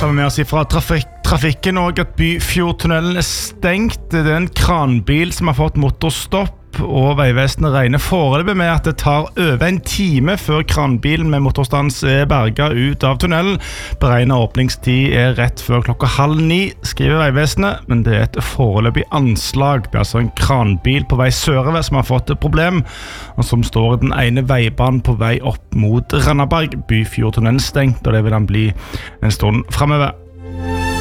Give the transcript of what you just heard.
har vi med oss fra trafikken og at Byfjordtunnelen stengt. Det en kranbil som har fått motorstopp, og Vegvesenet regner foreløpig med at det tar over en time før kranbilen med motorstans berget ut av tunnelen. Beregnet åpningstid rett før 8:30, skriver Vegvesenet, men det et foreløpig anslag. Det altså en kranbil på vei sørover som har fått et problem, og som står i den ene veibanen på vei opp mot Randaberg. Byfjordtunnelen stengt, og det vil den bli en stund fremover.